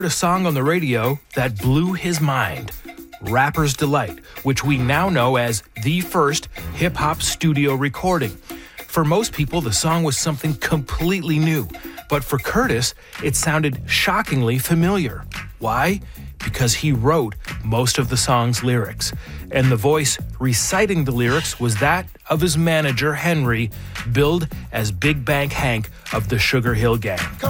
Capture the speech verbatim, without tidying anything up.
A song on the radio that blew his mind. Rapper's Delight, which we now know as the first hip-hop studio recording. For most people, the song was something completely new, but for Curtis, it sounded shockingly familiar. Why? Because he wrote most of the song's lyrics, and the voice reciting the lyrics was that of his manager, Henry, billed as Big Bank Hank of the Sugar Hill Gang.